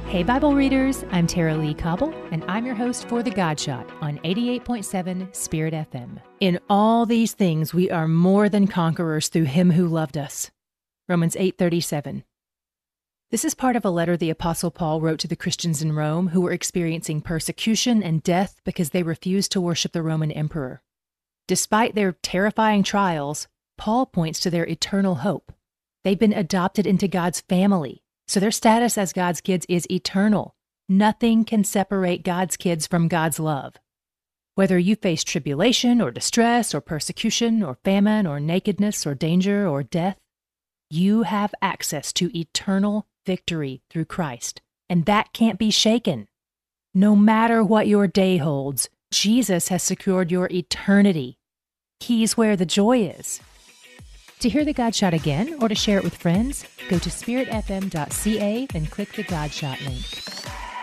Hey Bible readers, I'm Tara Lee Cobble, and I'm your host for The God Shot on 88.7 Spirit FM. In all these things, we are more than conquerors through him who loved us. Romans 8:37. This is part of a letter the Apostle Paul wrote to the Christians in Rome who were experiencing persecution and death because they refused to worship the Roman emperor. Despite their terrifying trials, Paul points to their eternal hope. They've been adopted into God's family, so their status as God's kids is eternal. Nothing can separate God's kids from God's love. Whether you face tribulation or distress or persecution or famine or nakedness or danger or death, you have access to eternal victory through Christ, and that can't be shaken. No matter what your day holds, Jesus has secured your eternity. He's where the joy is. To hear The God Shot again or to share it with friends, go to spiritfm.ca and click the God Shot link.